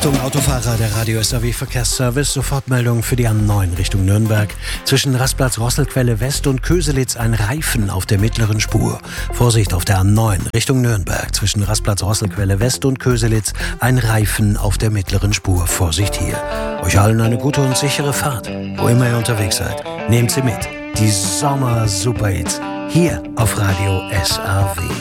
Achtung, Autofahrer, der Radio SAW Verkehrsservice, Sofortmeldung für die A9 Richtung Nürnberg. Zwischen Rastplatz Rosselquelle West und Köselitz ein Reifen auf der mittleren Spur. Vorsicht auf der A9 Richtung Nürnberg. Zwischen Rastplatz Rosselquelle West und Köselitz ein Reifen auf der mittleren Spur. Vorsicht hier. Euch allen eine gute und sichere Fahrt. Wo immer ihr unterwegs seid, nehmt sie mit. Die Sommer-Superhits hier auf Radio SAW.